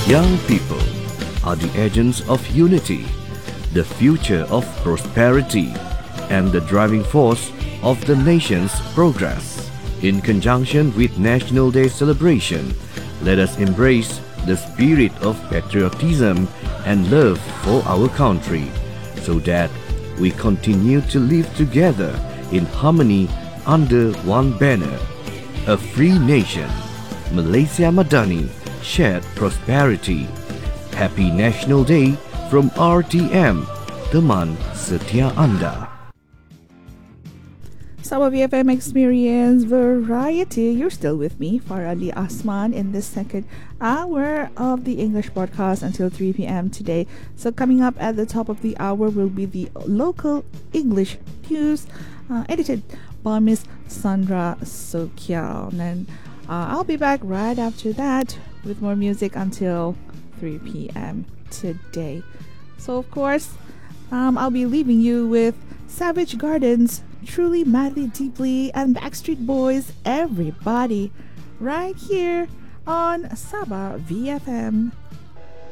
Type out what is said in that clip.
Young people are the agents of unity, the future of prosperity, and the driving force of the nation's progress. In conjunction with National Day celebration, let us embrace the spirit of patriotism and love for our country, so that we continue to live together in harmony under one banner. A free nation, Malaysia Madani, shared prosperity. Happy National Day from RTM, teman setia anda. Sabah VFM Experience Variety. You're still with me, Farali Asman, in the second hour of the English broadcast until 3 p.m. today. So coming up at the top of the hour will be the local English news, edited by Miss Sandra Sokiao. And I'll be back right after that with more music until 3 p.m. today. So of course, I'll be leaving you with Savage Gardens, Truly, Madly, Deeply, and Backstreet Boys, Everybody, right here on Sabah VFM